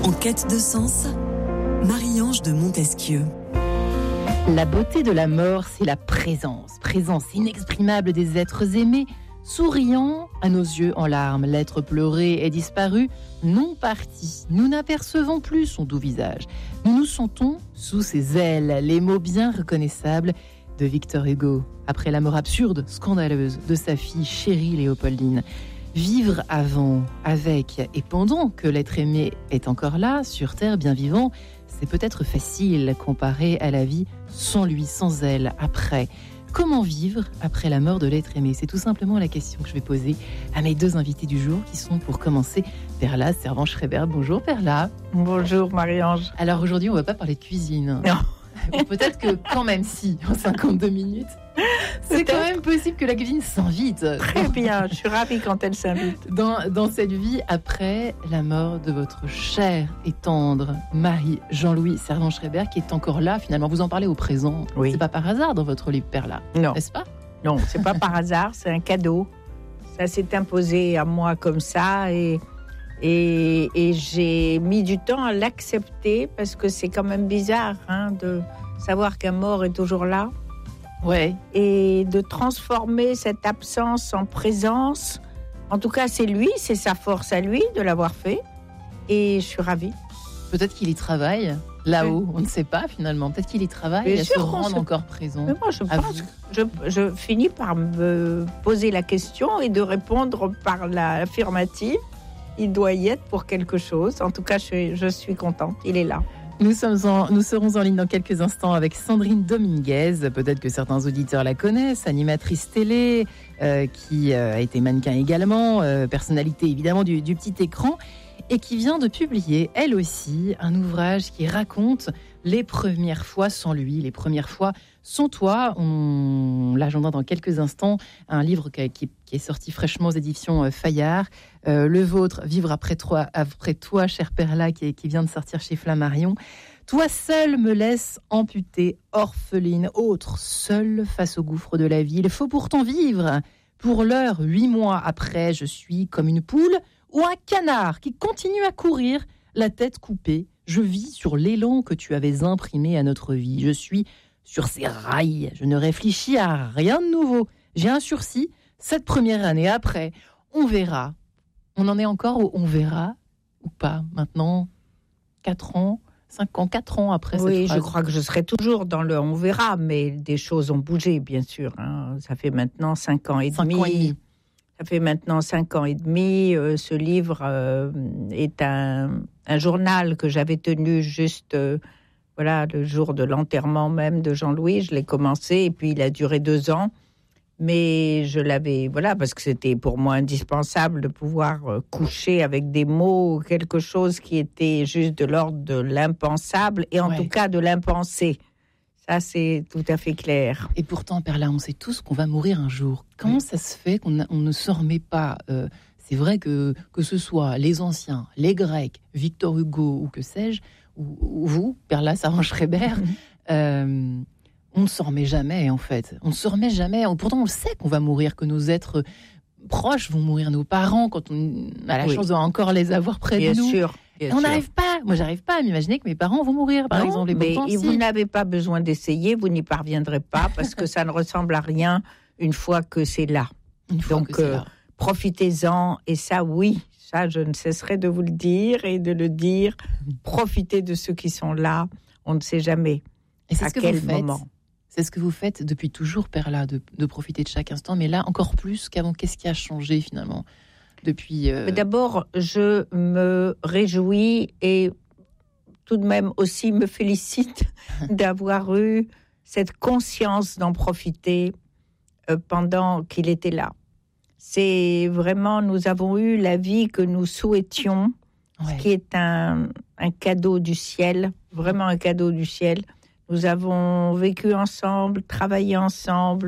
En quête de sens, Marie-Ange de Montesquieu. La beauté de la mort, c'est la présence inexprimable des êtres aimés, souriant à nos yeux en larmes. L'être pleuré est disparu, non parti. Nous n'apercevons plus son doux visage. Nous nous sentons sous ses ailes, les mots bien reconnaissables de Victor Hugo, après la mort absurde, scandaleuse de sa fille chérie Léopoldine. Vivre avant, avec et pendant que l'être aimé est encore là, sur terre, bien vivant, c'est peut-être facile comparé à la vie sans lui, sans elle, après. Comment vivre après la mort de l'être aimé ? C'est tout simplement la question que je vais poser à mes deux invités du jour, qui sont pour commencer Perla Servan-Schreiber. Bonjour Perla. Bonjour Marie-Ange. Alors aujourd'hui, on ne va pas parler de cuisine. Non. Peut-être que quand même si, en 52 minutes, c'est quand même possible que la cuisine s'invite. Très bien, je suis ravie quand elle s'invite. Dans cette vie après la mort de votre cher et tendre mari Jean-Louis Servan-Schreiber, qui est encore là finalement. Vous en parlez au présent. Oui. C'est pas par hasard dans votre livre Perla, Non. n'est-ce pas ? Non, c'est pas par hasard, c'est un cadeau. Ça s'est imposé à moi comme ça et j'ai mis du temps à l'accepter parce que c'est quand même bizarre de savoir qu'un mort est toujours là. Ouais. Et de transformer cette absence en présence. En tout cas, c'est lui, c'est sa force à lui de l'avoir fait. Et je suis ravie. Peut-être qu'il y travaille là-haut, on ne sait pas finalement. Peut-être qu'il y travaille Bien à sûr se rendre encore présent. Mais moi, je pense que je finis par me poser la question et de répondre par l'affirmative. Il doit y être pour quelque chose. En tout cas, je suis contente. Il est là. Nous serons en ligne dans quelques instants avec Sandrine Dominguez. Peut-être que certains auditeurs la connaissent, animatrice télé, qui a été mannequin également, personnalité évidemment du petit écran, et qui vient de publier, elle aussi, un ouvrage qui raconte les premières fois sans lui, les premières fois sans toi. On l'agendera dans quelques instants, un livre qui est sorti fraîchement aux éditions Fayard. Le vôtre, Vivre après toi, chère Perla, qui vient de sortir chez Flammarion. Toi seule me laisse amputée, orpheline, autre, seule face au gouffre de la vie. Il faut pourtant vivre. Pour l'heure, 8 mois après, je suis comme une poule ou un canard qui continue à courir, la tête coupée. Je vis sur l'élan que tu avais imprimé à notre vie. Je suis sur ces rails. Je ne réfléchis à rien de nouveau. J'ai un sursis. Cette première année, après, on verra. On en est encore au on verra ou pas maintenant 4 ans, 5 ans, 4 ans après cette Oui, phrase. je crois que je serai toujours dans le on verra, mais des choses ont bougé, bien sûr. Ça fait maintenant 5 ans et demi. 5 ans et demi. Ça fait maintenant 5 ans et demi. Ce livre est un journal que j'avais tenu juste le jour de l'enterrement même de Jean-Louis. Je l'ai commencé et puis il a duré 2 ans. Mais je l'avais, parce que c'était pour moi indispensable de pouvoir coucher avec des mots, quelque chose qui était juste de l'ordre de l'impensable et en tout cas de l'impensé. Ça, c'est tout à fait clair. Et pourtant, Perla, on sait tous qu'on va mourir un jour. Comment ça se fait qu'on ne se remet pas c'est vrai que ce soit les anciens, les Grecs, Victor Hugo ou que sais-je, ou vous, Perla Servan-Schreiber, on ne s'en remet jamais, en fait. On ne se remet jamais. Pourtant, on sait qu'on va mourir, que nos êtres proches vont mourir, nos parents, quand on a la chance de encore les avoir près de nous. Bien sûr. On n'arrive pas. Moi, j'arrive pas à m'imaginer que mes parents vont mourir, par exemple. Et pourtant, vous n'avez pas besoin d'essayer, vous n'y parviendrez pas, parce que ça ne ressemble à rien une fois que c'est là. Donc, profitez-en. Et ça, oui, ça, je ne cesserai de vous le dire et de le dire. Profitez de ceux qui sont là. On ne sait jamais à quel moment. C'est ce que vous faites depuis toujours, Perla, de profiter de chaque instant. Mais là, encore plus qu'avant, qu'est-ce qui a changé finalement depuis Mais d'abord, je me réjouis et tout de même aussi me félicite d'avoir eu cette conscience d'en profiter pendant qu'il était là. C'est vraiment, nous avons eu la vie que nous souhaitions, ce qui est un cadeau du ciel, vraiment un cadeau du ciel. Nous avons vécu ensemble, travaillé ensemble.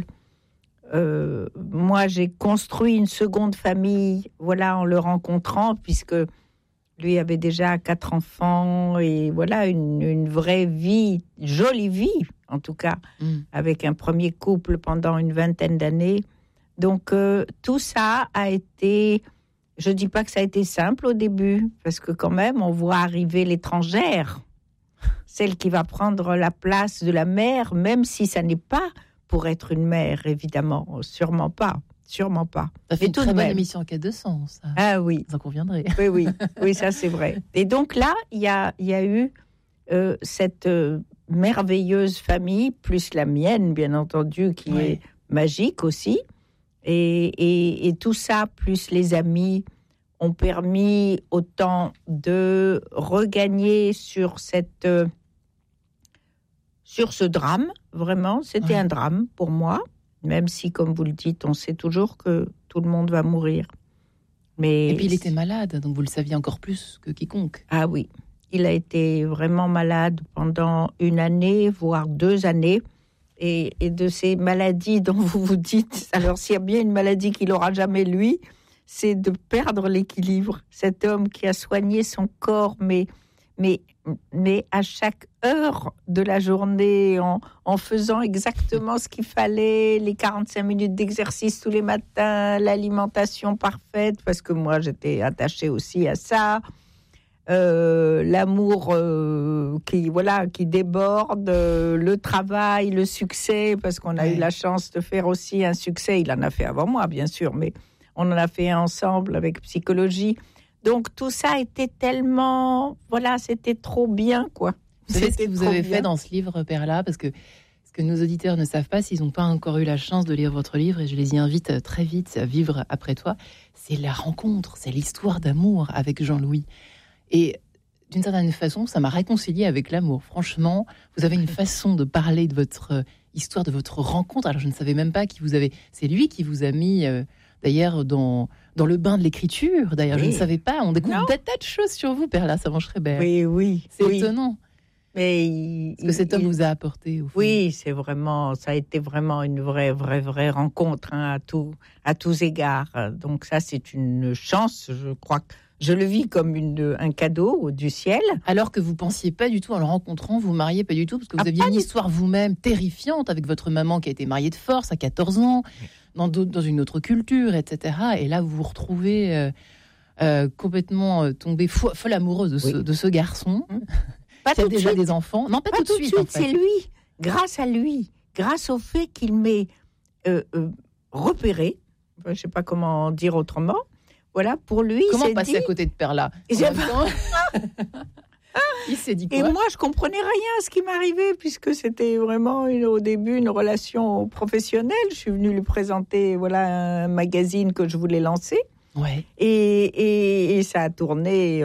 Moi, j'ai construit une seconde famille, en le rencontrant, puisque lui avait déjà 4 enfants et une vraie vie, jolie vie, en tout cas, avec un premier couple pendant une 20aine d'années. Donc, tout ça a été je dis pas que ça a été simple au début, parce que quand même, on voit arriver l'étrangère, celle qui va prendre la place de la mère, même si ça n'est pas pour être une mère, évidemment, sûrement pas. Ça fait une très bonne émission en cas de sens. Ah oui. Vous en conviendrez. Oui, ça c'est vrai. Et donc là, il y a eu cette merveilleuse famille, plus la mienne, bien entendu, qui est magique aussi. Et tout ça, plus les amis, ont permis autant de regagner sur ce drame. Vraiment, c'était un drame pour moi. Même si, comme vous le dites, on sait toujours que tout le monde va mourir. Et puis il était malade, donc vous le saviez encore plus que quiconque. Ah oui, il a été vraiment malade pendant 1 année, voire 2 années. Et de ces maladies dont vous vous dites, alors s'il y a bien une maladie qu'il n'aura jamais lui, c'est de perdre l'équilibre. Cet homme qui a soigné son corps, mais à chaque heure de la journée, en faisant exactement ce qu'il fallait, les 45 minutes d'exercice tous les matins, l'alimentation parfaite, parce que moi j'étais attachée aussi à ça, l'amour qui déborde, le travail, le succès, parce qu'on a eu la chance de faire aussi un succès, il en a fait avant moi bien sûr, mais on en a fait un ensemble avec psychologie. Donc, tout ça était tellement... Voilà, c'était trop bien, quoi. Vous savez ce que vous avez fait dans ce livre, Perla, parce que ce que nos auditeurs ne savent pas, s'ils n'ont pas encore eu la chance de lire votre livre, et je les y invite très vite à vivre après toi, c'est la rencontre, c'est l'histoire d'amour avec Jean-Louis. Et d'une certaine façon, ça m'a réconciliée avec l'amour. Franchement, vous avez une façon de parler de votre histoire, de votre rencontre. Alors, je ne savais même pas qui vous avez... C'est lui qui vous a mis... D'ailleurs, dans le bain de l'écriture, d'ailleurs, je ne savais pas. On découvre des tas de choses sur vous, Perla Savant-Schreiber. Oui. C'est étonnant. Mais ce que cet homme vous a apporté, au fond. Oui, ça a été vraiment une vraie rencontre, à tous égards. Donc ça, c'est une chance, je crois que je le vis comme un cadeau du ciel. Alors que vous pensiez pas du tout, en le rencontrant, vous mariez pas du tout, parce que vous aviez une histoire vous-même terrifiante avec votre maman qui a été mariée de force à 14 ans. Dans une autre culture, etc. Et là, vous vous retrouvez complètement tombée folle amoureuse de ce garçon qui a déjà des enfants. Non, pas tout de suite. En fait. C'est lui, grâce à lui, grâce au fait qu'il m'ait repéré, je ne sais pas comment dire autrement, voilà, pour lui, comment passer à côté de Perla Il s'est dit quoi? Et moi, je comprenais rien à ce qui m'arrivait, puisque c'était vraiment au début une relation professionnelle. Je suis venue lui présenter un magazine que je voulais lancer. Ouais. Et ça a tourné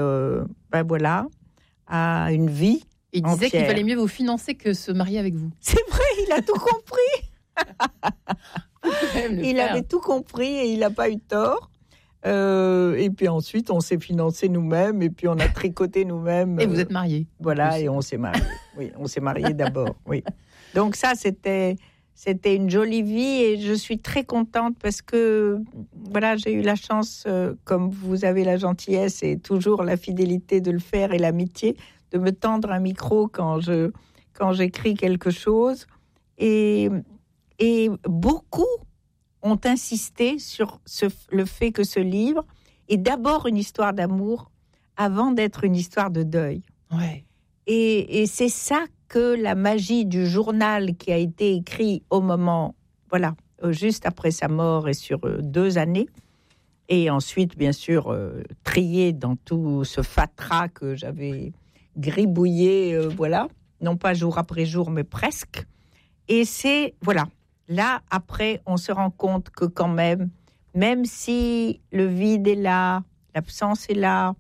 à une vie. Il disait qu'il fallait mieux vous financer que se marier avec vous. C'est vrai, il a tout compris. Il avait tout compris et il n'a pas eu tort. Et puis ensuite, on s'est financé nous-mêmes et puis on a tricoté nous-mêmes. Et vous êtes mariés. Voilà, et on s'est mariés. Oui, on s'est mariés d'abord. Oui. Donc ça, c'était une jolie vie et je suis très contente parce que j'ai eu la chance, comme vous avez la gentillesse et toujours la fidélité de le faire et l'amitié, de me tendre un micro quand j'écris quelque chose. Et beaucoup ont insisté sur le fait que ce livre est d'abord une histoire d'amour avant d'être une histoire de deuil. Ouais. Et c'est ça que la magie du journal qui a été écrit au moment, juste après sa mort et sur 2 années, et ensuite, bien sûr, trié dans tout ce fatras que j'avais gribouillé, non pas jour après jour, mais presque. Et c'est, là, après, on se rend compte que quand même si le vide est là, l'absence est là,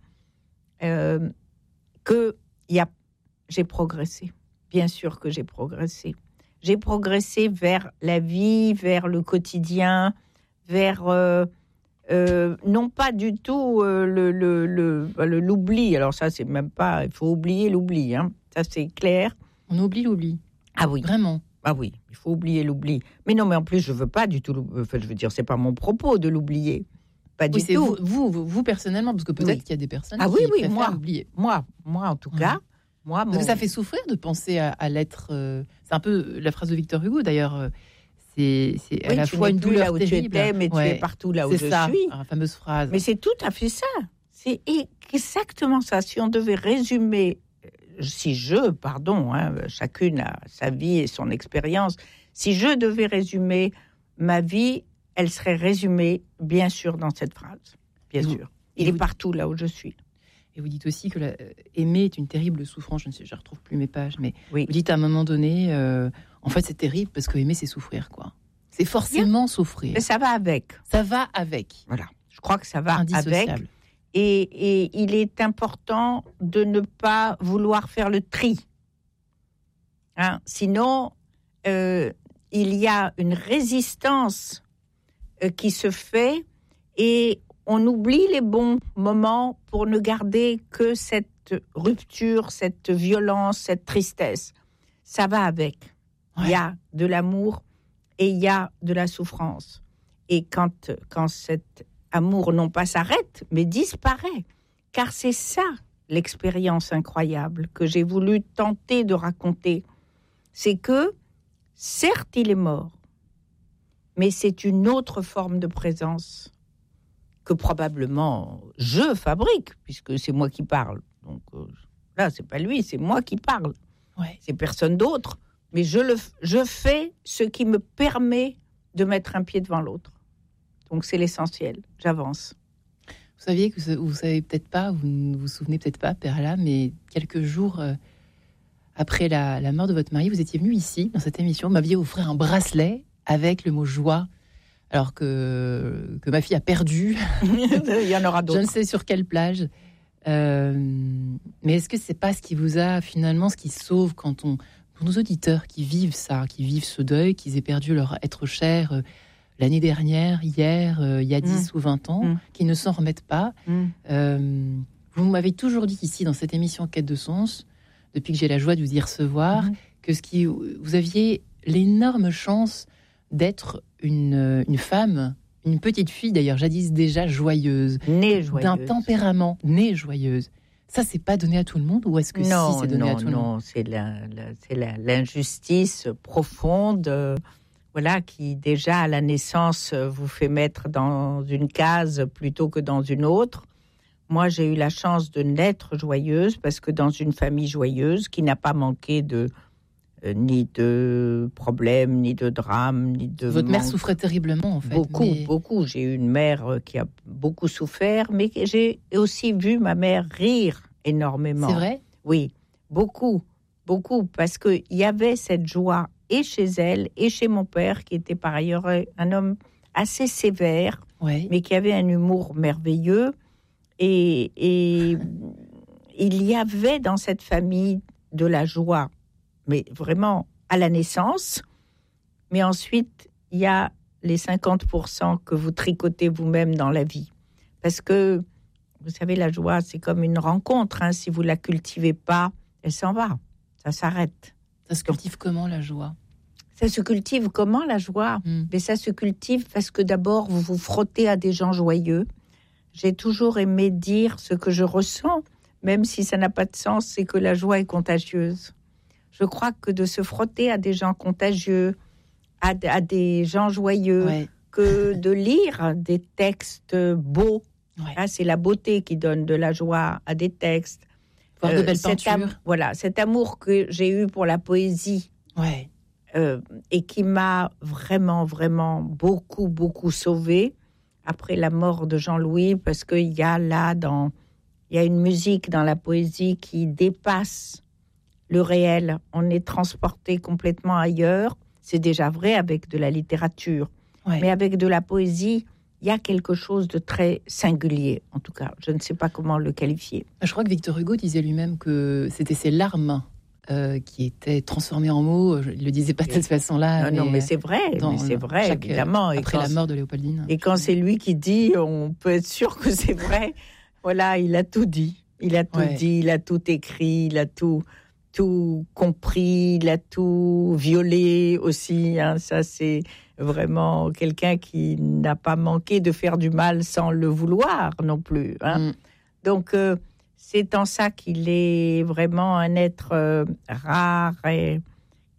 j'ai progressé. Bien sûr que j'ai progressé. J'ai progressé vers la vie, vers le quotidien, vers non pas du tout l'oubli. Alors ça, c'est même pas... Il faut oublier l'oubli, hein. Ça, c'est clair. On oublie l'oubli. Ah oui. Vraiment. Ah oui, il faut oublier l'oubli. Mais non, mais en plus, je veux pas du tout... Enfin, je veux dire, c'est pas mon propos de l'oublier. Pas du tout. Vous personnellement, parce que peut-être qu'il y a des personnes qui préfèrent oublier. Moi, en tout cas... Parce que ça fait souffrir de penser à l'être... c'est un peu la phrase de Victor Hugo, d'ailleurs. c'est à la fois une douleur là où terrible. tu étais, mais tu es partout là où je suis. La fameuse phrase. Mais c'est tout à fait ça. C'est exactement ça. Si on devait résumer, chacune a sa vie et son expérience. Si je devais résumer ma vie, elle serait résumée, bien sûr, dans cette phrase. Bien sûr. Il est partout là où je suis. Et vous dites aussi que aimer est une terrible souffrance. Je ne sais, je ne retrouve plus mes pages, mais oui. Vous dites à un moment donné, en fait, c'est terrible parce que aimer, c'est souffrir, quoi. C'est forcément souffrir. Mais ça va avec. Ça va avec. Voilà. Je crois que ça va indissociable. Avec. Et il est important de ne pas vouloir faire le tri. Sinon, il y a une résistance qui se fait et on oublie les bons moments pour ne garder que cette rupture, cette violence, cette tristesse. Ça va avec. Ouais. Il y a de l'amour et il y a de la souffrance. Et quand cet amour non pas s'arrête, mais disparaît, car c'est ça l'expérience incroyable que j'ai voulu tenter de raconter. C'est que, certes, il est mort, mais c'est une autre forme de présence que probablement je fabrique, puisque c'est moi qui parle. Donc là, c'est pas lui, c'est moi qui parle. Ouais. C'est personne d'autre. Mais je fais ce qui me permet de mettre un pied devant l'autre. Donc c'est l'essentiel. J'avance. Vous saviez que vous savez peut-être pas, vous ne vous souvenez peut-être pas, Perla, mais quelques jours après la mort de votre mari, vous étiez venu ici dans cette émission, vous m'aviez offert un bracelet avec le mot joie. Alors que ma fille a perdu. Il y en aura d'autres. Je ne sais sur quelle plage. Mais est-ce que c'est pas ce qui vous a finalement, ce qui sauve pour nos auditeurs qui vivent ça, qui vivent ce deuil, qu'ils aient perdu leur être cher l'année dernière, hier, il y a 10 ou 20 ans, qui ne s'en remettent pas. Vous m'avez toujours dit ici dans cette émission Quête de sens, depuis que j'ai la joie de vous y recevoir, que vous aviez l'énorme chance d'être une femme, une petite fille d'ailleurs, jadis déjà joyeuse, née joyeuse, d'un tempérament, née joyeuse. Ça, c'est pas donné à tout le monde, ou est-ce que non, c'est donné à tout le monde? Non, c'est l'injustice profonde, qui déjà à la naissance vous fait mettre dans une case plutôt que dans une autre. Moi, j'ai eu la chance de naître joyeuse parce que dans une famille joyeuse qui n'a pas manqué ni de problèmes, ni de drames, ni de... Votre mère souffrait terriblement, en fait. Beaucoup. J'ai eu une mère qui a beaucoup souffert, mais j'ai aussi vu ma mère rire énormément. C'est vrai ? Oui, beaucoup, parce qu'il y avait cette joie et chez elle et chez mon père, qui était par ailleurs un homme assez sévère, mais qui avait un humour merveilleux. Et il y avait dans cette famille de la joie, mais vraiment à la naissance. Mais ensuite, il y a les 50% que vous tricotez vous-même dans la vie. Parce que, vous savez, la joie, c'est comme une rencontre. Si vous ne la cultivez pas, elle s'en va. Ça s'arrête. Ça se cultive comment, la joie ? Ça se cultive comment, la joie ? Mais ça se cultive parce que d'abord, vous vous frottez à des gens joyeux. J'ai toujours aimé dire ce que je ressens, même si ça n'a pas de sens, c'est que la joie est contagieuse. Je crois que de se frotter à des gens contagieux, à des gens joyeux, que de lire des textes beaux, c'est la beauté qui donne de la joie à des textes. Voir de belles peintures. Cet amour que j'ai eu pour la poésie, et qui m'a vraiment, vraiment beaucoup, beaucoup sauvée après la mort de Jean-Louis, parce qu'il y a il y a une musique dans la poésie qui dépasse le réel. On est transporté complètement ailleurs. C'est déjà vrai avec de la littérature. Mais avec de la poésie, il y a quelque chose de très singulier, en tout cas. Je ne sais pas comment le qualifier. Je crois que Victor Hugo disait lui-même que c'était ses larmes qui étaient transformées en mots. Il ne le disait pas de cette façon-là. Mais c'est vrai, évidemment. Après la mort de Léopoldine. Et quand c'est lui qui dit, on peut être sûr que c'est vrai. Voilà, il a tout dit. Il a tout dit, il a tout écrit, il a tout compris, il a tout violé aussi. Ça, c'est vraiment quelqu'un qui n'a pas manqué de faire du mal sans le vouloir non plus. Donc, c'est en ça qu'il est vraiment un être rare et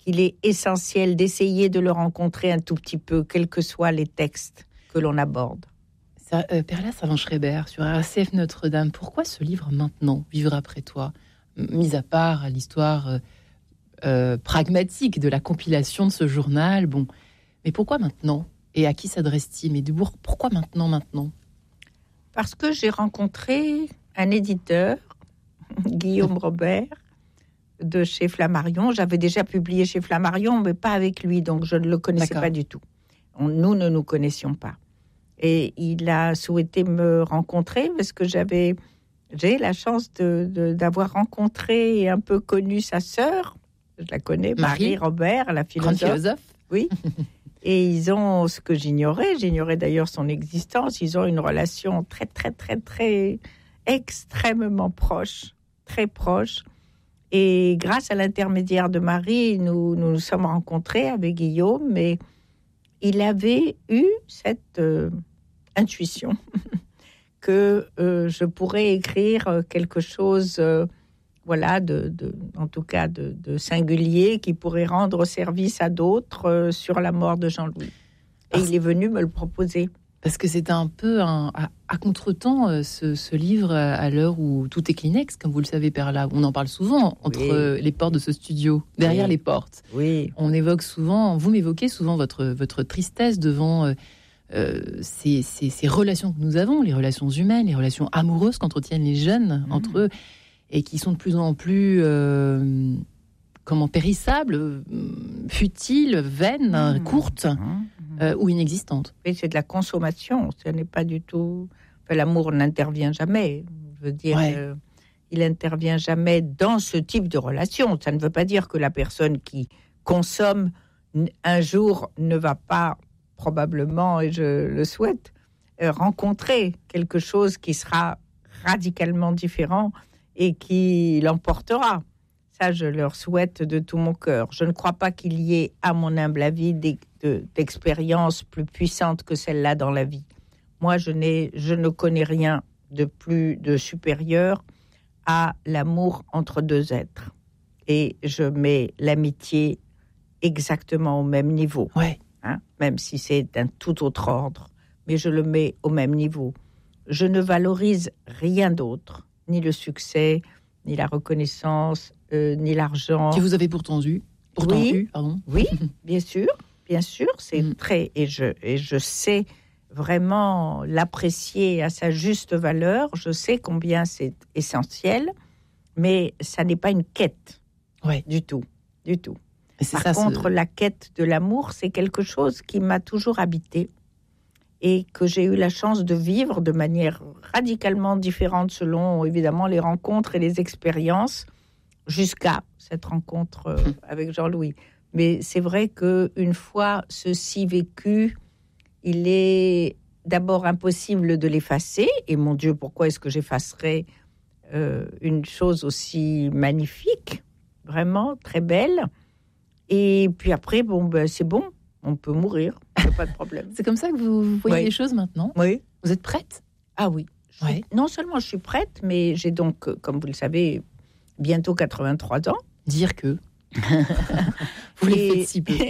qu'il est essentiel d'essayer de le rencontrer un tout petit peu, quels que soient les textes que l'on aborde. Perla Savant-Schreiber, sur RCF Notre-Dame, pourquoi ce livre maintenant, Vivre après toi, mis à part l'histoire pragmatique de la compilation de ce journal, bon, mais pourquoi maintenant? Et à qui s'adresse-t-il? Mais pourquoi maintenant? Parce que j'ai rencontré un éditeur, Guillaume Robert, de chez Flammarion. J'avais déjà publié chez Flammarion, mais pas avec lui, donc je ne le connaissais pas du tout. Nous ne nous connaissions pas. Et il a souhaité me rencontrer parce que j'ai la chance d'avoir rencontré et un peu connu sa sœur. Je la connais, Marie Robert, la philosophe. Grande philosophe. Oui. Et ils ont ce que j'ignorais d'ailleurs son existence. Ils ont une relation très, très, très, très extrêmement proche, très proche. Et grâce à l'intermédiaire de Marie, nous sommes rencontrés avec Guillaume, mais il avait eu cette intuition que je pourrais écrire quelque chose, en tout cas de singulier, qui pourrait rendre service à d'autres sur la mort de Jean-Louis. Et il est venu me le proposer. Parce que c'est un peu à contre-temps, ce livre, à l'heure où tout est Kleenex, comme vous le savez, Perla. On en parle souvent entre les portes de ce studio, derrière les portes. Oui. On évoque souvent, vous m'évoquez souvent votre tristesse devant ces relations que nous avons, les relations humaines, les relations amoureuses qu'entretiennent les jeunes entre eux, et qui sont de plus en plus périssables, futiles, vaines, courtes. Ou inexistante. Oui, c'est de la consommation. Ce n'est pas du tout. Enfin, l'amour n'intervient jamais. Je veux dire, il n'intervient jamais dans ce type de relation. Ça ne veut pas dire que la personne qui consomme un jour ne va pas, probablement, et je le souhaite, rencontrer quelque chose qui sera radicalement différent et qui l'emportera. Ça, je leur souhaite de tout mon cœur. Je ne crois pas qu'il y ait, à mon humble avis, d'expériences plus puissantes que celle-là dans la vie. Moi, je ne connais rien de supérieur à l'amour entre deux êtres. Et je mets l'amitié exactement au même niveau. Même si c'est d'un tout autre ordre. Mais je le mets au même niveau. Je ne valorise rien d'autre, ni le succès, ni la reconnaissance, ni l'argent. Que vous avez pourtant eu. Oui, bien sûr, c'est très... Et je sais vraiment l'apprécier à sa juste valeur. Je sais combien c'est essentiel, mais ça n'est pas une quête du tout. Par contre, la quête de l'amour, c'est quelque chose qui m'a toujours habité et que j'ai eu la chance de vivre de manière radicalement différente selon, évidemment, les rencontres et les expériences, jusqu'à cette rencontre avec Jean-Louis. Mais c'est vrai qu'une fois ceci vécu, il est d'abord impossible de l'effacer. Et mon Dieu, pourquoi est-ce que j'effacerais une chose aussi magnifique, vraiment très belle? Et puis après, c'est bon, on peut mourir, pas de problème. C'est comme ça que vous voyez les choses maintenant? Oui. Vous êtes prête? Ah oui. Non seulement je suis prête, mais j'ai donc, comme vous le savez, bientôt 83 ans. Dire que vous les faites si peu.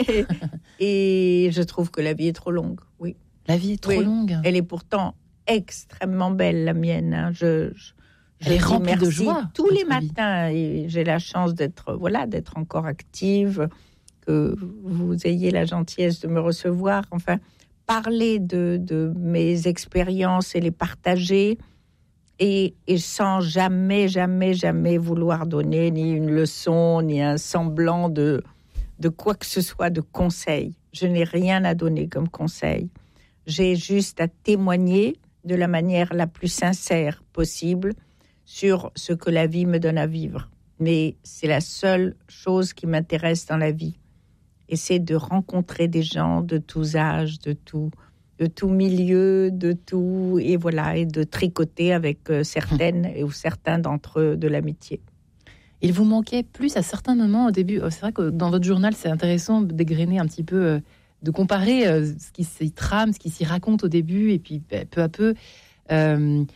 Et je trouve que la vie est trop longue, oui. La vie est trop longue. Elle est pourtant extrêmement belle, la mienne. Elle est remplie de joie. Tous les matins, et j'ai la chance d'être encore active, que vous ayez la gentillesse de me recevoir. Enfin, parler de mes expériences et les partager, et sans jamais vouloir donner ni une leçon, ni un semblant de quoi que ce soit de conseil. Je n'ai rien à donner comme conseil. J'ai juste à témoigner de la manière la plus sincère possible sur ce que la vie me donne à vivre. Mais c'est la seule chose qui m'intéresse dans la vie. Et c'est de rencontrer des gens de tous âges, de tout milieu, de tout, et voilà, et de tricoter avec certaines ou certains d'entre eux de l'amitié. Il vous manquait plus à certains moments au début. C'est vrai que dans votre journal, c'est intéressant d'égrener un petit peu, de comparer ce qui s'y trame, ce qui s'y raconte au début, et puis peu à peu,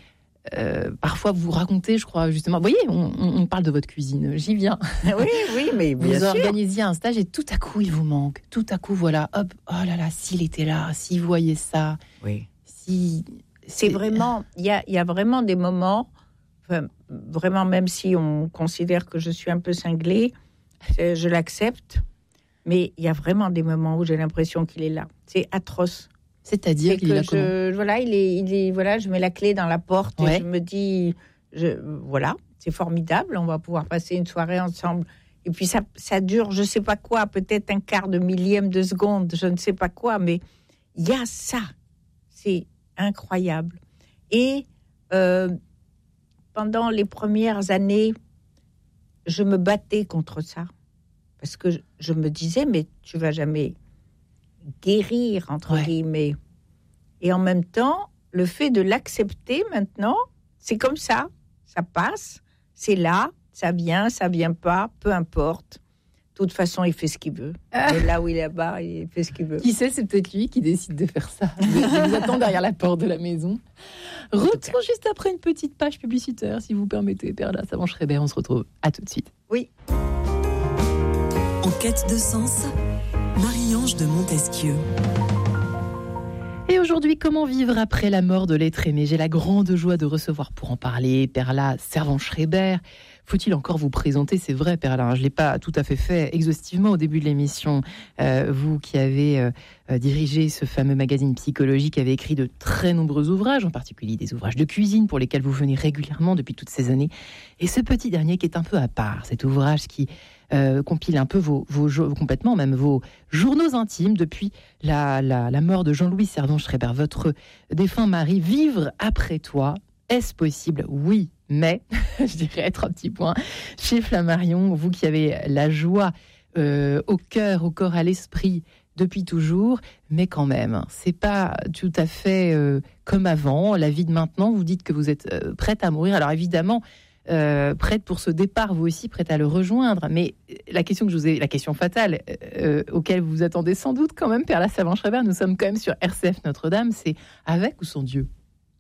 parfois vous racontez, je crois, justement. Vous voyez, on parle de votre cuisine, j'y viens. Oui, mais bien vous sûr. organisiez un stage et tout à coup, il vous manque. Tout à coup, voilà, hop, oh là là, s'il était là, s'il voyait ça. Oui. Si... C'est vraiment, il y a vraiment des moments, vraiment, même si on considère que je suis un peu cinglée, je l'accepte, mais il y a vraiment des moments où j'ai l'impression qu'il est là. C'est atroce. C'est-à-dire qu'il est là comment ? Je mets la clé dans la porte Ouais. et je me dis, voilà, c'est formidable, on va pouvoir passer une soirée ensemble. Et puis ça dure, je ne sais pas quoi, peut-être un quart de millième de seconde, je ne sais pas quoi, mais il y a ça. C'est incroyable. Et pendant les premières années, je me battais contre ça. Parce que je me disais, mais tu ne vas jamais guérir, entre guillemets. Et en même temps, le fait de l'accepter maintenant, c'est comme ça. Ça passe, c'est là, ça vient pas, peu importe. De toute façon, il fait ce qu'il veut. Et là où il est là-bas, il fait ce qu'il veut. Qui sait, c'est peut-être lui qui décide de faire ça. Je vous attends derrière la porte de la maison. Retour juste après une petite page publicitaire, si vous permettez, Perla Savant-Schreiber. On se retrouve à tout de suite. Oui. En quête de sens, Marie-Ange de Montesquieu. Et aujourd'hui, comment vivre après la mort de l'être aimé ? J'ai la grande joie de recevoir pour en parler Perla Savant-Schreiber. Faut-il encore vous présenter ? C'est vrai, Perla, je ne l'ai pas tout à fait fait exhaustivement au début de l'émission. Vous qui avez dirigé ce fameux magazine psychologique, avez écrit de très nombreux ouvrages, en particulier des ouvrages de cuisine pour lesquels vous venez régulièrement depuis toutes ces années. Et ce petit dernier qui est un peu à part, cet ouvrage qui compile un peu complètement même vos journaux intimes depuis la mort de Jean-Louis Servan-Schreiber, votre défunt mari. Vivre après toi, est-ce possible ? Oui, mais, je dirais 3 petits points. Chez Flammarion, vous qui avez la joie au cœur, au corps, à l'esprit depuis toujours, mais quand même, c'est pas tout à fait comme avant. La vie de maintenant, vous dites que vous êtes prête à mourir. Alors évidemment, prête pour ce départ, vous aussi prête à le rejoindre. Mais la question que je vous ai, la question fatale auquel vous vous attendez sans doute quand même, Perla Savant-Schreiber, nous sommes quand même sur RCF Notre-Dame, c'est avec ou sans Dieu ?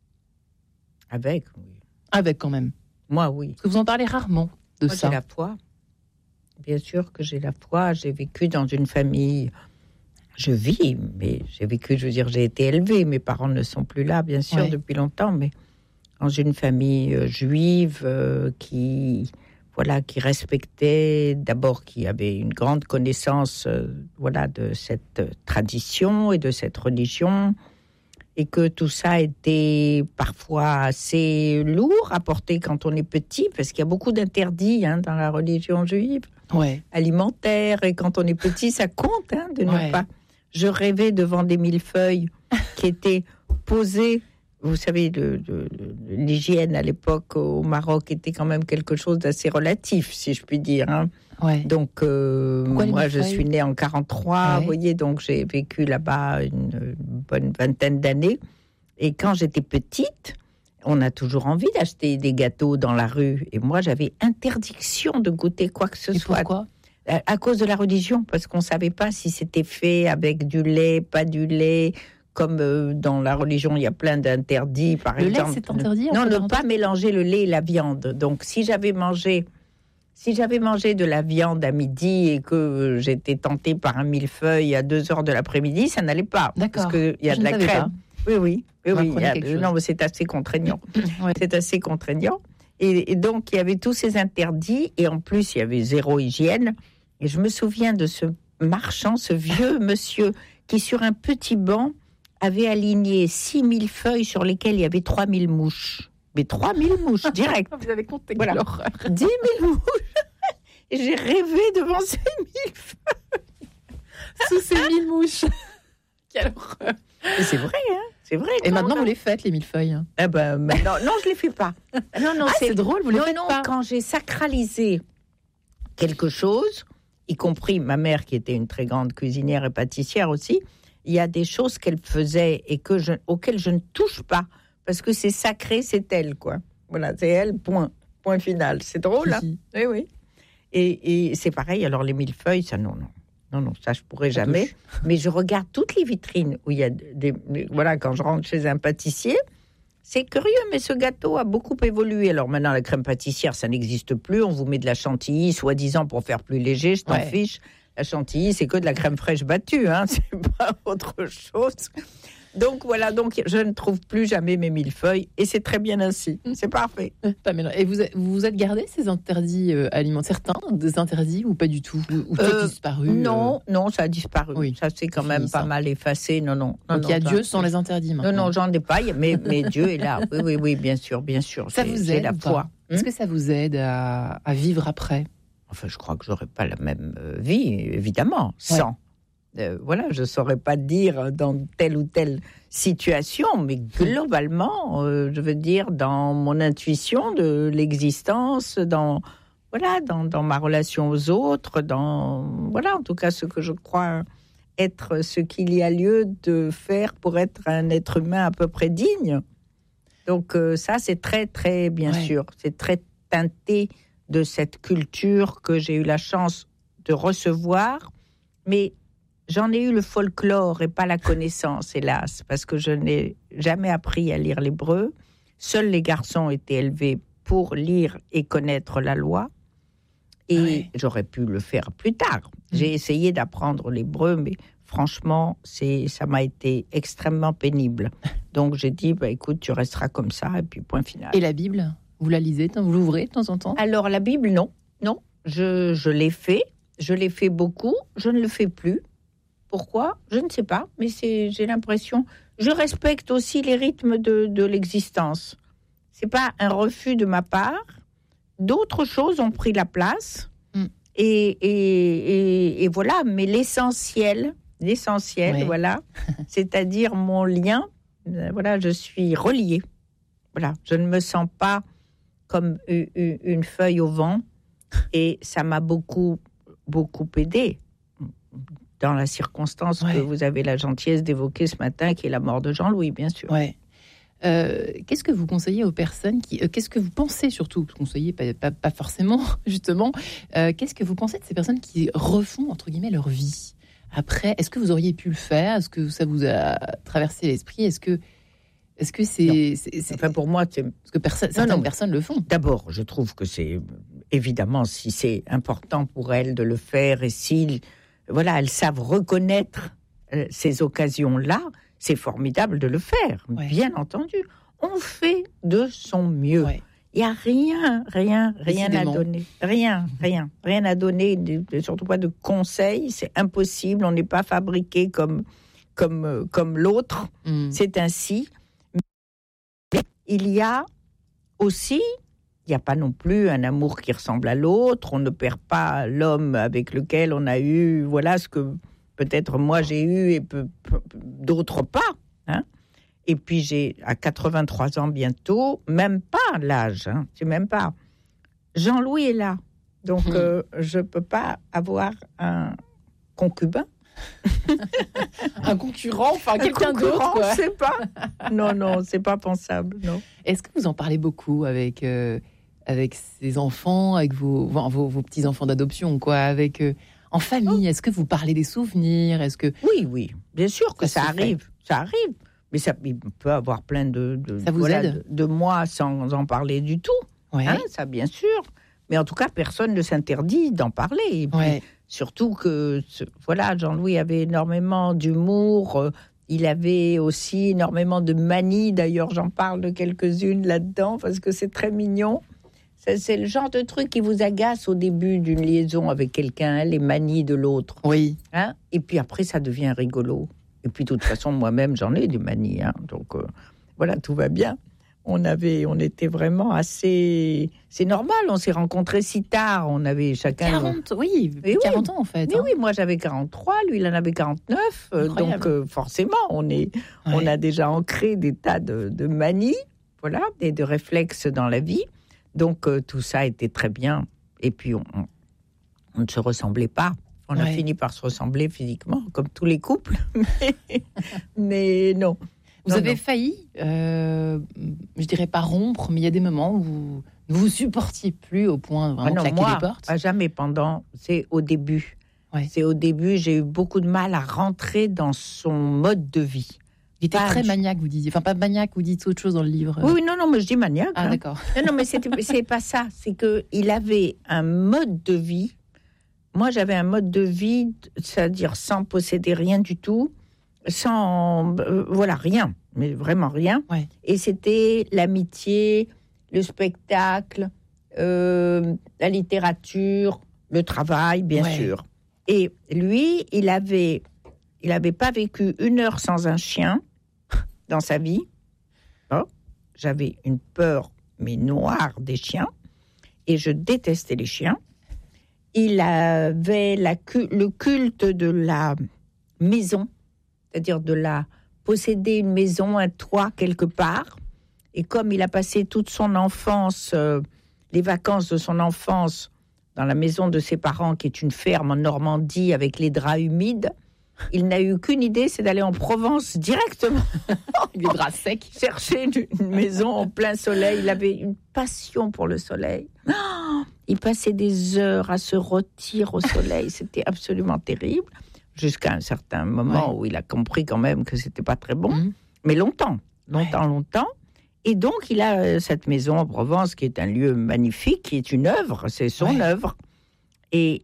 Avec, oui. Avec quand même. Moi, oui. Parce que vous en parlez rarement de Moi, ça. j'ai la foi. Bien sûr que j'ai la foi. J'ai vécu dans une famille. Je vis, mais j'ai vécu, je veux dire, j'ai été élevée. Mes parents ne sont plus là, bien sûr, depuis longtemps, mais dans une famille juive qui respectait, d'abord, qui avait une grande connaissance, de cette tradition et de cette religion. Et que tout ça était parfois assez lourd à porter quand on est petit, parce qu'il y a beaucoup d'interdits dans la religion juive, alimentaire, et quand on est petit, ça compte de ne pas... Je rêvais devant des millefeuilles qui étaient posés. Vous savez, l'hygiène à l'époque au Maroc était quand même quelque chose d'assez relatif, si je puis dire. Donc, moi, je suis née en 1943, vous voyez, donc j'ai vécu là-bas une bonne vingtaine d'années. Et quand j'étais petite, on a toujours envie d'acheter des gâteaux dans la rue. Et moi, j'avais interdiction de goûter quoi que ce soit. Pourquoi ? À cause de la religion, parce qu'on ne savait pas si c'était fait avec du lait, pas du lait. Comme dans la religion, il y a plein d'interdits, par exemple. Le lait, c'est interdit ? Non, ne pas mélanger le lait et la viande. Donc, si j'avais mangé de la viande à midi et que j'étais tentée par un millefeuille à 2h de l'après-midi, ça n'allait pas. D'accord. Parce qu'il y a de la crème. Oui. Non, mais c'est assez contraignant. C'est assez contraignant. Et donc, il y avait tous ces interdits. Et en plus, il y avait zéro hygiène. Et je me souviens de ce marchand, ce vieux monsieur, qui sur un petit banc avait aligné 6000 feuilles sur lesquelles il y avait 3000 mouches. Mais 3000 mouches, direct. Vous avez compté, voilà. l'horreur. 10 000 mouches. Et j'ai rêvé devant ces 1000 feuilles. Sous ces 1000 mouches. Quelle horreur. Et c'est vrai, c'est vrai. Et maintenant, vous les faites, les millefeuilles ? Eh ben, non, je les fais pas. Non, c'est drôle, vous les faites pas. Quand j'ai sacralisé quelque chose, y compris ma mère, qui était une très grande cuisinière et pâtissière aussi, il y a des choses qu'elle faisait et auxquelles je ne touche pas, parce que c'est sacré, c'est elle, quoi. Voilà, c'est elle, point final. C'est drôle, hein ? Oui. Et c'est pareil, alors les millefeuilles, ça, non, ça, je pourrais jamais. Mais je regarde toutes les vitrines où il y a quand je rentre chez un pâtissier, C'est curieux, mais ce gâteau a beaucoup évolué. Alors maintenant, la crème pâtissière, ça n'existe plus. On vous met de la chantilly, soi-disant pour faire plus léger. Je t'en fiche. La chantilly, c'est que de la crème fraîche battue. Hein. C'est pas autre chose. Donc voilà, donc je ne trouve plus jamais mes millefeuilles et c'est très bien ainsi. C'est parfait. Et vous êtes gardé ces interdits alimentaires, certains des interdits ou pas du tout, ou tout a disparu? Non, ça a disparu. Oui, ça c'est quand même pas mal effacé. Non. Donc il y a Dieu sans les interdits maintenant. Non, j'en ai pas, mais Dieu est là. Oui, bien sûr. Ça vous aide, la foi. Est-ce que ça vous aide à vivre après? Enfin, je crois que j'aurais pas la même vie, évidemment, sans. Je ne saurais pas dire dans telle ou telle situation, mais globalement, je veux dire, dans mon intuition de l'existence, dans ma relation aux autres, en tout cas, ce que je crois être ce qu'il y a lieu de faire pour être un être humain à peu près digne. Donc ça, c'est très, très, bien sûr, c'est très teinté de cette culture que j'ai eu la chance de recevoir, mais j'en ai eu le folklore et pas la connaissance, hélas, parce que je n'ai jamais appris à lire l'hébreu. Seuls les garçons étaient élevés pour lire et connaître la loi. Et j'aurais pu le faire plus tard. J'ai essayé d'apprendre l'hébreu, mais franchement, ça m'a été extrêmement pénible. Donc j'ai dit, écoute, tu resteras comme ça, et puis point final. Et la Bible, vous la lisez, vous l'ouvrez de temps en temps? Alors la Bible, non. Je l'ai fait beaucoup, je ne le fais plus. Pourquoi ? Je ne sais pas, mais j'ai l'impression... Je respecte aussi les rythmes de l'existence. Ce n'est pas un refus de ma part. D'autres choses ont pris la place. Et voilà, mais l'essentiel, voilà, c'est-à-dire mon lien, je suis reliée. Voilà, je ne me sens pas comme une feuille au vent. Et ça m'a beaucoup, beaucoup aidée. Dans la circonstance que vous avez la gentillesse d'évoquer ce matin, qui est la mort de Jean-Louis, bien sûr. Qu'est-ce que vous conseillez aux personnes qu'est-ce que vous pensez surtout, conseillez pas forcément, justement, qu'est-ce que vous pensez de ces personnes qui refont, entre guillemets, leur vie après? Est-ce que vous auriez pu le faire? Est-ce que ça vous a traversé l'esprit? Est-ce que c'est... Enfin, pour moi, c'est... Parce que certaines personnes le font. D'abord, je trouve que c'est... Évidemment, si c'est important pour elles de le faire et si... elles savent reconnaître ces occasions-là, c'est formidable de le faire, bien entendu. On fait de son mieux. Il n'y a rien à donner. Rien à donner, surtout pas de conseils. C'est impossible, on n'est pas fabriqué comme l'autre. C'est ainsi. Mais il y a aussi... Il n'y a pas non plus un amour qui ressemble à l'autre. On ne perd pas l'homme avec lequel on a eu, ce que peut-être moi j'ai eu et d'autres pas. Hein. Et puis j'ai, à 83 ans bientôt, même pas l'âge, c'est même pas. Jean-Louis est là. Donc je ne peux pas avoir un concubin. Un concurrent, quelqu'un d'autre, quoi. C'est pas. Non, c'est pas pensable, non. Est-ce que vous en parlez beaucoup avec ses enfants, avec vos petits-enfants d'adoption, quoi, en famille? Est-ce que vous parlez des souvenirs? Est-ce que... Oui, bien sûr que ça arrive. Ça arrive. Mais il peut avoir plein de ça vous aide de mois sans en parler du tout. Ça, bien sûr. Mais en tout cas, personne ne s'interdit d'en parler. Et puis, surtout que, Jean-Louis avait énormément d'humour. Il avait aussi énormément de manies. D'ailleurs, j'en parle de quelques-unes là-dedans parce que c'est très mignon. C'est le genre de truc qui vous agace au début d'une liaison avec quelqu'un, les manies de l'autre. Oui. Et puis après, ça devient rigolo. Et puis, de toute façon, moi-même, j'en ai des manies. Donc, tout va bien. On était vraiment assez... C'est normal, on s'est rencontrés si tard. On avait chacun... 40 ans, en fait. Mais oui, moi, j'avais 43, lui, il en avait 49. Donc, forcément, on a déjà ancré des tas de manies, et de réflexes dans la vie. Donc, tout ça était très bien. Et puis, on ne se ressemblait pas. On a fini par se ressembler physiquement, comme tous les couples. Mais non. Vous avez failli, je dirais pas rompre, mais il y a des moments où vous ne vous supportiez plus au point de vraiment claquer les portes. Jamais c'est au début. C'est au début, j'ai eu beaucoup de mal à rentrer dans son mode de vie. Il était très maniaque, vous disiez. Enfin, pas maniaque, vous dites autre chose dans le livre. Oui, non, mais je dis maniaque. Ah, d'accord. Non, mais c'est pas ça. C'est qu'il avait un mode de vie. Moi, j'avais un mode de vie, c'est-à-dire sans posséder rien du tout, sans... voilà, rien, mais vraiment rien. Ouais. Et c'était l'amitié, le spectacle, la littérature, le travail, bien sûr. Et lui, il avait pas vécu 1 heure sans un chien dans sa vie. Oh, j'avais une peur, mais noire, des chiens. Et je détestais les chiens. Il avait le culte de la maison, c'est-à-dire posséder une maison, un toit quelque part. Et comme il a passé toute son enfance, les vacances de son enfance, dans la maison de ses parents, qui est une ferme en Normandie avec les draps humides, il n'a eu qu'une idée, c'est d'aller en Provence directement. Les draps secs. Chercher une maison en plein soleil. Il avait une passion pour le soleil. Il passait des heures à se rôtir au soleil. C'était absolument terrible. Jusqu'à un certain moment où il a compris quand même que c'était pas très bon. Mais longtemps. Et donc, il a cette maison en Provence qui est un lieu magnifique, qui est une œuvre. C'est son œuvre. Et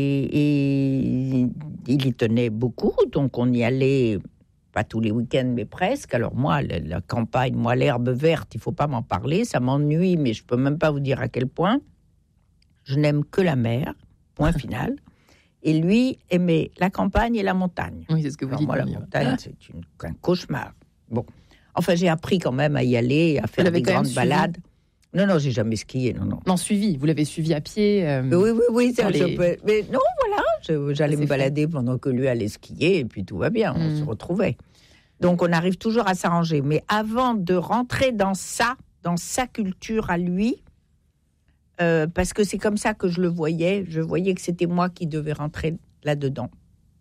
il y tenait beaucoup, donc on y allait, pas tous les week-ends, mais presque. Alors moi, la campagne, l'herbe verte, il ne faut pas m'en parler, ça m'ennuie, mais je ne peux même pas vous dire à quel point. Je n'aime que la mer, point final. Et lui aimait la campagne et la montagne. Oui, c'est ce que vous dites. Moi, la montagne, c'est un cauchemar. Bon, enfin, j'ai appris quand même à y aller, à faire des grandes balades. Non, j'ai jamais skié, non. Non, suivi, vous l'avez suivi à pied. Oui, ça, mais non, voilà, j'allais me balader pendant que lui allait skier, et puis tout va bien, on se retrouvait. Donc, on arrive toujours à s'arranger. Mais avant de rentrer dans sa culture à lui, parce que c'est comme ça que je le voyais, je voyais que c'était moi qui devais rentrer là-dedans.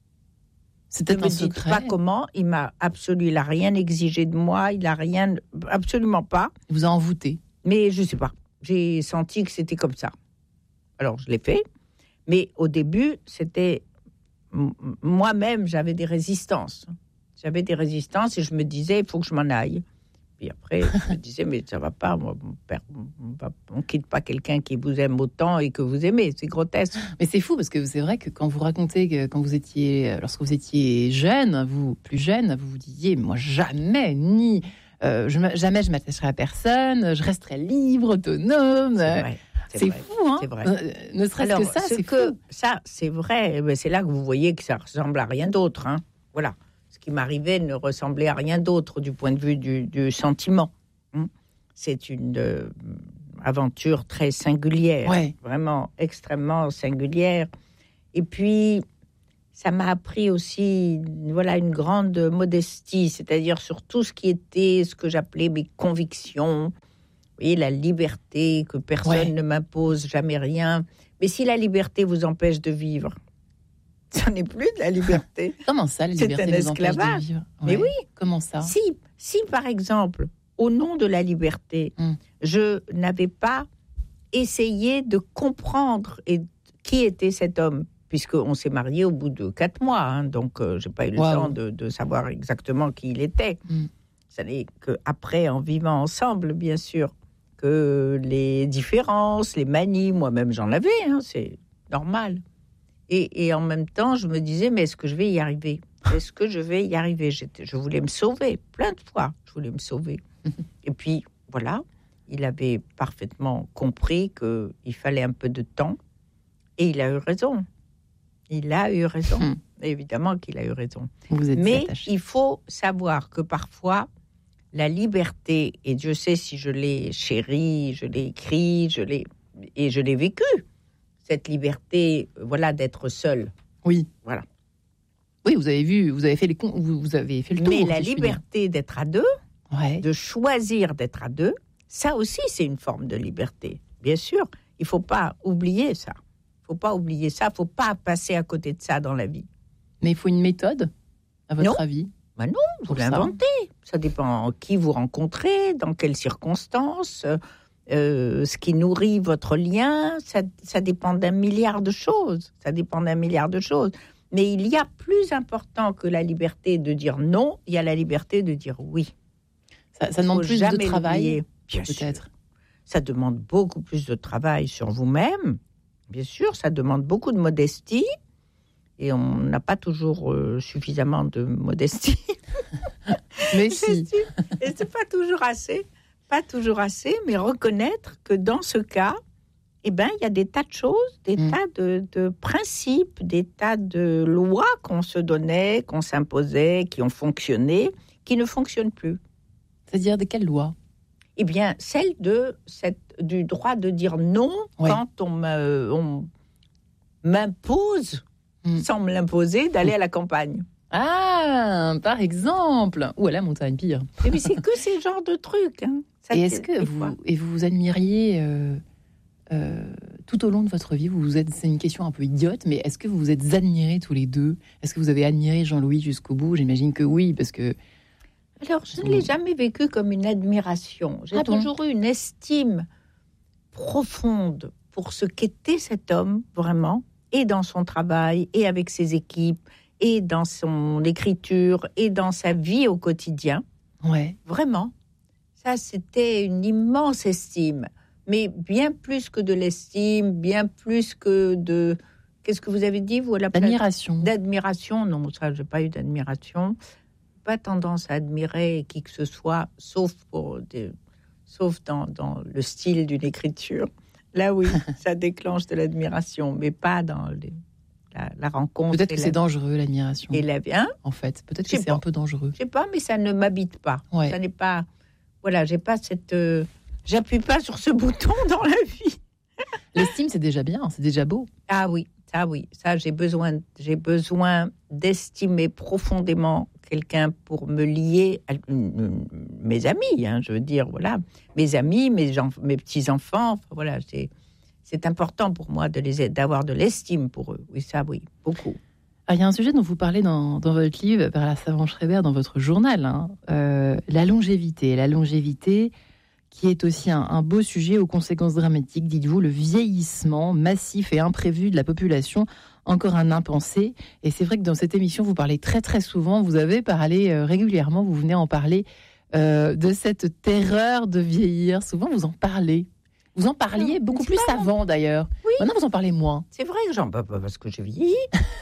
C'était un secret. Je ne sais pas comment, il n'a rien exigé de moi, il n'a rien, absolument pas. Il vous a envoûté. Mais je ne sais pas, j'ai senti que c'était comme ça. Alors, je l'ai fait, mais au début, c'était... Moi-même, j'avais des résistances. Et je me disais, il faut que je m'en aille. Puis après, je me disais, mais ça ne va pas, on ne quitte pas quelqu'un qui vous aime autant et que vous aimez, c'est grotesque. Mais c'est fou, parce que c'est vrai que quand vous racontez que lorsque vous étiez jeune, plus jeune, vous vous disiez, moi jamais, jamais je m'attacherai à personne, je resterai libre, autonome. C'est fou, hein. C'est vrai. Ne serait-ce que ça, c'est fou. Ça, c'est vrai. Mais c'est là que vous voyez que ça ressemble à rien d'autre. Hein. Voilà. Ce qui m'arrivait ne ressemblait à rien d'autre du point de vue du sentiment. C'est une aventure très singulière, vraiment extrêmement singulière. Et puis, ça m'a appris aussi, une grande modestie, c'est-à-dire sur tout ce qui était, ce que j'appelais mes convictions. Vous voyez, la liberté, que personne ne m'impose jamais rien. Mais si la liberté vous empêche de vivre, ça n'est plus de la liberté. Comment ça, la liberté vous empêche de vivre? Mais oui. Comment ça? Si, par exemple, au nom de la liberté, je n'avais pas essayé de comprendre qui était cet homme, puisqu'on s'est mariés au bout de 4 mois, donc je n'ai pas eu le temps de savoir exactement qui il était. Ça n'est qu'après, en vivant ensemble, bien sûr, que les différences, les manies, moi-même j'en avais, c'est normal. Et en même temps, je me disais, mais est-ce que je vais y arriver ? Je voulais me sauver, plein de fois, je voulais me sauver. Et puis, voilà, il avait parfaitement compris qu'il fallait un peu de temps, et il a eu raison. Évidemment qu'il a eu raison. Mais il faut savoir que parfois, la liberté, et Dieu sait si je l'ai chérie, je l'ai écrit, je l'ai vécu, cette liberté, d'être seul. Oui. Voilà. Oui, vous avez fait le tour. Mais la liberté d'être à deux, de choisir d'être à deux, ça aussi, c'est une forme de liberté. Bien sûr, il ne faut pas oublier ça. Il ne faut pas passer à côté de ça dans la vie. Mais il faut une méthode, à votre avis ? Non, vous l'inventez. Ça dépend qui vous rencontrez, dans quelles circonstances, ce qui nourrit votre lien. Ça dépend d'un milliard de choses. Mais il y a plus important que la liberté de dire non, il y a la liberté de dire oui. Ça demande plus de travail, bien peut-être. Sûr. Ça demande beaucoup plus de travail sur vous-même. Bien sûr, ça demande beaucoup de modestie. Et on n'a pas toujours suffisamment de modestie. Mais si. Et c'est pas toujours assez, mais reconnaître que dans ce cas, il y a des tas de choses, des tas de principes, des tas de lois qu'on se donnait, qu'on s'imposait, qui ont fonctionné, qui ne fonctionnent plus. C'est-à-dire de quelles lois ? Eh bien, celle du droit de dire non quand on m'impose, sans me l'imposer, d'aller à la campagne. Ah, par exemple. Ou à la montagne, pire. Et puis c'est que ces genres de trucs. Hein. Et est-ce que vous admiriez tout au long de votre vie, c'est une question un peu idiote, mais est-ce que vous vous êtes admirés tous les deux ? Est-ce que vous avez admiré Jean-Louis jusqu'au bout ? J'imagine que oui, parce que... Alors, je ne l'ai jamais vécu comme une admiration. J'ai toujours eu une estime profonde pour ce qu'était cet homme, vraiment, et dans son travail, et avec ses équipes, et dans son écriture, et dans sa vie au quotidien. Ouais. Vraiment. Ça, c'était une immense estime. Mais bien plus que de l'estime, bien plus que de... Qu'est-ce que vous avez dit, vous, à la place ? D'admiration. D'admiration, non, ça, je n'ai pas eu d'admiration. Pas tendance à admirer qui que ce soit, sauf dans le style d'une écriture. Là, oui, ça déclenche de l'admiration, mais pas dans la rencontre. Peut-être que c'est dangereux, l'admiration. Et la vie, en fait, peut-être que c'est un peu dangereux. Je sais pas, mais ça ne m'habite pas. Ouais. Ça n'est pas... Voilà, j'ai pas cette... j'appuie pas sur ce bouton dans la vie. L'estime, c'est déjà bien, c'est déjà beau. Ah oui. Ça, j'ai besoin d'estimer profondément quelqu'un pour me lier à mes amis, je veux dire, voilà, mes amis, mes petits-enfants, enfin, voilà, c'est important pour moi d'avoir de l'estime pour eux. Oui, ça, oui, beaucoup. Alors, il y a un sujet dont vous parlez dans votre livre, Perla Savant-Schreiber, dans votre journal, la longévité. La longévité qui est aussi un beau sujet aux conséquences dramatiques, dites-vous, le vieillissement massif et imprévu de la population, encore un impensé. Et c'est vrai que dans cette émission, vous parlez très très souvent, vous avez parlé régulièrement, vous venez en parler, de cette terreur de vieillir. Souvent, vous en parlez. Vous en parliez beaucoup plus avant, d'ailleurs. Oui. Maintenant, vous en parlez moins. C'est vrai que j'en parle pas parce que j'ai vieilli.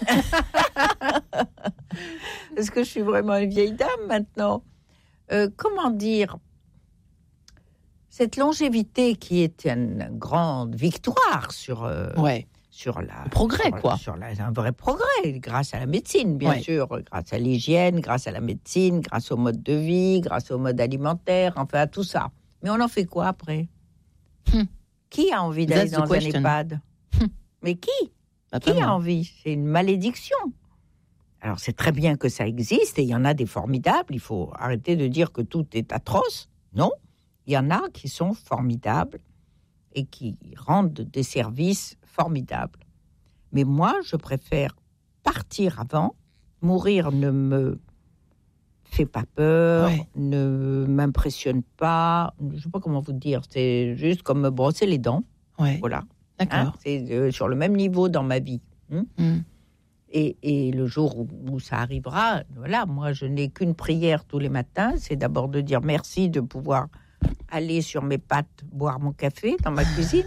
Parce que je suis vraiment une vieille dame maintenant. Comment dire ? Cette longévité qui est une grande victoire sur le progrès, un vrai progrès, grâce à la médecine, bien sûr, grâce à l'hygiène, grâce à la médecine, grâce au mode de vie, grâce au mode alimentaire, enfin à tout ça. Mais on en fait quoi après ? Qui a envie d'aller dans un EHPAD ? Mais qui ? Qui a envie ? C'est une malédiction. Alors c'est très bien que ça existe et il y en a des formidables. Il faut arrêter de dire que tout est atroce. Non. Il y en a qui sont formidables et qui rendent des services formidables. Mais moi, je préfère partir avant. Mourir ne me fait pas peur, ne m'impressionne pas. Je ne sais pas comment vous dire. C'est juste comme me brosser les dents. Ouais. Voilà. D'accord. C'est sur le même niveau dans ma vie. Et le jour où ça arrivera, voilà, moi, je n'ai qu'une prière tous les matins. C'est d'abord de dire merci de pouvoir aller sur mes pattes boire mon café dans ma cuisine.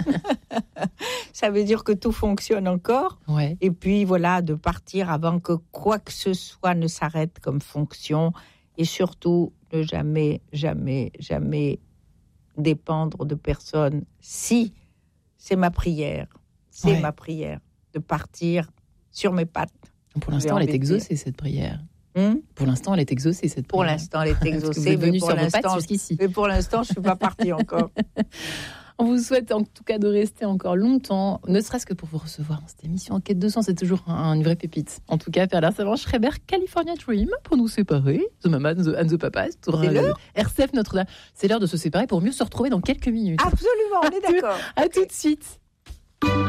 Ça veut dire que tout fonctionne encore. Ouais. Et puis voilà, de partir avant que quoi que ce soit ne s'arrête comme fonction. Et surtout, ne jamais, jamais, jamais dépendre de personne. Si, c'est ma prière. C'est ma prière de partir sur mes pattes. Pour l'instant, elle est exaucée, cette prière. Pour l'instant, elle est exaucée, cette prière. Pour l'instant, elle est exaucée, mais pour l'instant, jusqu'ici. Mais pour l'instant, je ne suis pas partie encore. On vous souhaite en tout cas de rester encore longtemps, ne serait-ce que pour vous recevoir dans cette émission. Enquête 200, c'est toujours une vraie pépite. En tout cas, Perla Savant-Schreiber, California Dream, pour nous séparer. The Mama and the Papa, c'est l'heure. RCF Notre-Dame. C'est l'heure de se séparer pour mieux se retrouver dans quelques minutes. Absolument, on est d'accord. À tout de suite.